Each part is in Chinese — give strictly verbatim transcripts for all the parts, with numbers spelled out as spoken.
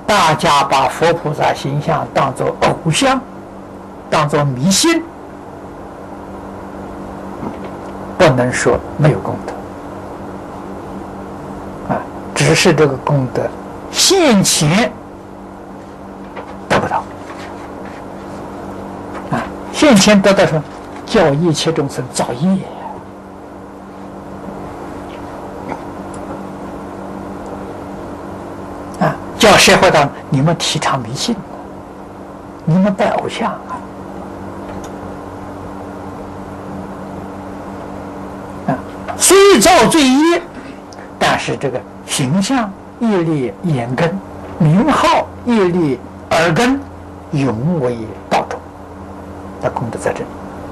大家把佛菩萨形象当作偶像，当作迷信，不能说没有功德啊，只是这个功德现前得不到啊，现前得到什么？叫一切众生造业。叫社会上你们提倡迷信，你们拜偶像啊！啊，虽造罪业，但是这个形象业力眼根，名号业力耳根，永为道种，那功德在这里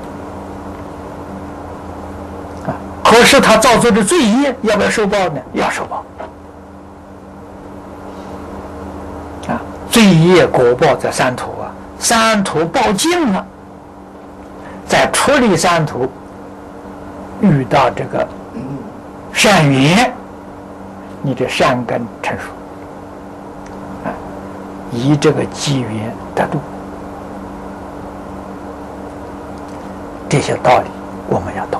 啊。可是他造作的罪业要不要受报呢？要受报。罪业果报在三途啊，三途报尽了，在出离三途遇到这个善缘，你的善根成熟啊，以这个机缘得度，这些道理我们要懂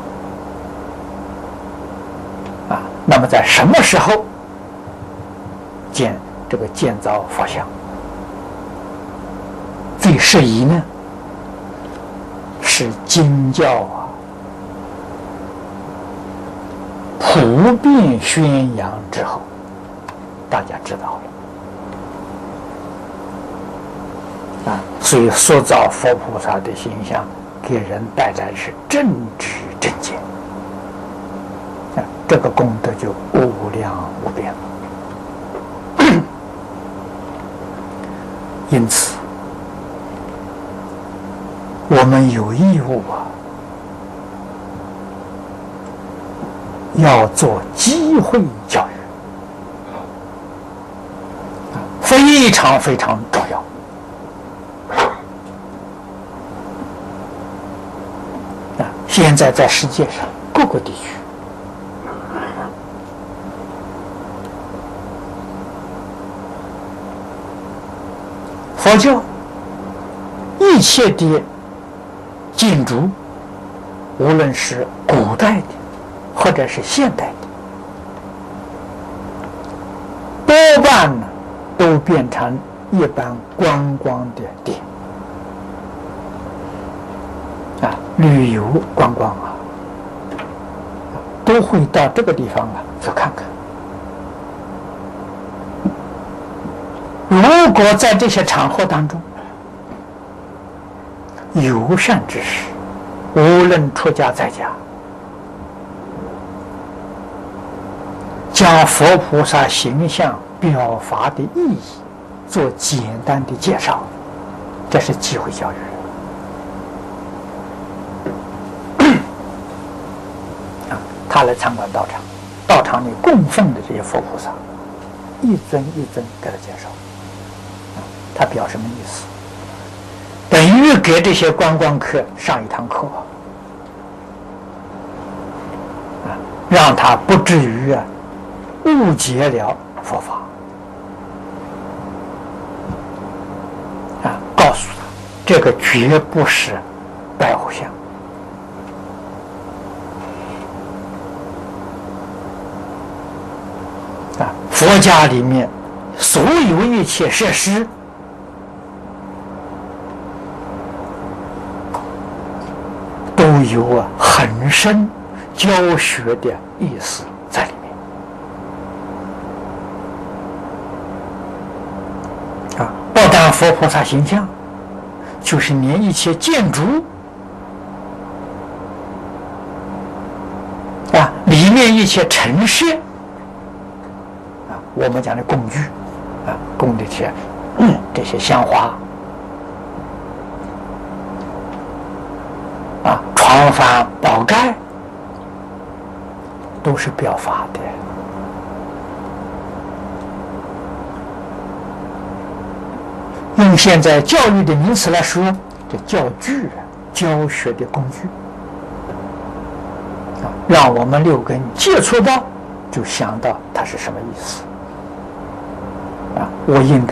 啊。那么在什么时候建这个建造佛像最适宜呢？是经教啊普遍宣扬之后，大家知道了啊，所以塑造佛菩萨的形象，给人带来的是正知正见啊，这个功德就无量无边了。因此我们有义务啊，要做机会教育，非常非常重要啊！现在在世界上各个地区，佛教一切的建筑，无论是古代的或者是现代的，多半呢都变成一般观光的点啊，旅游观光啊，都会到这个地方啊去看看。如果在这些场合当中，有善之士，无论出家在家，将佛菩萨形象表法的意义做简单的介绍，这是机会教育啊，他来参观道场，道场里供奉的这些佛菩萨，一尊一尊给他介绍，啊，他表什么意思？等于给这些观光客上一堂课啊，让他不至于啊误解了佛法啊，告诉他这个绝不是拜偶像啊，佛家里面所有一切设施都有啊很深教学的意思在里面啊，不但佛菩萨形象，就是连一切建筑啊，里面一切陈设啊，我们讲的供具啊，供这些、嗯、这些香花啊，床幡宝盖都是表法的。用现在教育的名词来说，这教具啊，教学的工具啊，让我们六根接触到，就想到它是什么意思啊，我应该